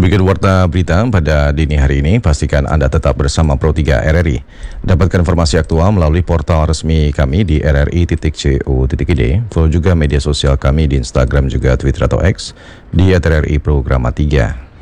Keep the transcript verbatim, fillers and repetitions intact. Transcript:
Demikian warta berita pada dini hari ini. Pastikan Anda tetap bersama Pro tiga R R I. Dapatkan informasi aktual melalui portal resmi kami di r r i titik co titik i d. Follow juga media sosial kami di Instagram juga Twitter atau X di at r r i programa tiga.